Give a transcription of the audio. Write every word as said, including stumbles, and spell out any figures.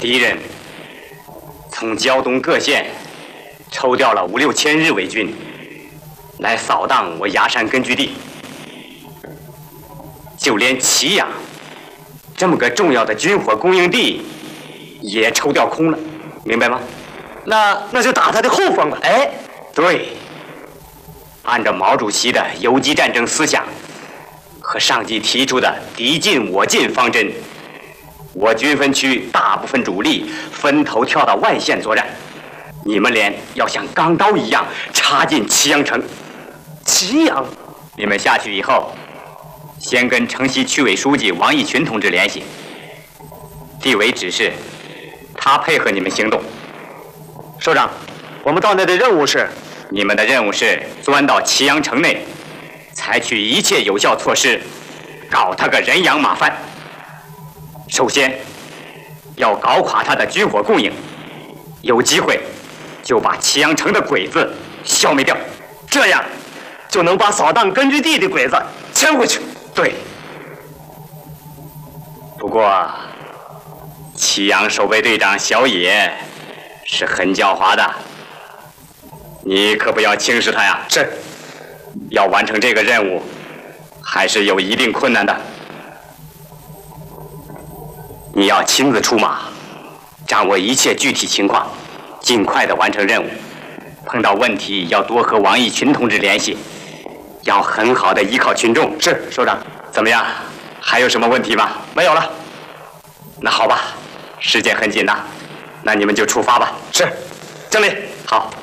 敌人从胶东各县抽调了五六千日伪军来扫荡我崖山根据地，就连祁阳这么个重要的军火供应地也抽调空了，明白吗？ 那那就打他的后方了。 哎，对，按照毛主席的游击战争思想和上级提出的敌进我进方针，我军分区大部分主力分头跳到外线作战，你们连要像钢刀一样插进祁阳城。 祁阳， 你们下去以后，先跟城西区委书记王义群同志联系，地委指示他配合你们行动。 首长，我们到那的任务是？ 你们的任务是钻到祁阳城内，采取一切有效措施，搞他个人仰马翻。首先，要搞垮他的军火供应，有机会就把祁阳城的鬼子消灭掉， 这样就能把扫荡根据地的鬼子牵回去。 对。不过，祁阳守备队长小野是很狡猾的，你可不要轻视他呀。 是。 要完成这个任务，还是有一定困难的。你要亲自出马，掌握一切具体情况，尽快的完成任务。碰到问题要多和王义群同志联系，要很好的依靠群众。 是，首长。 怎么样？还有什么问题吗？ 没有了。 那好吧，时间很紧呐，那你们就出发吧。 是，经理。 好。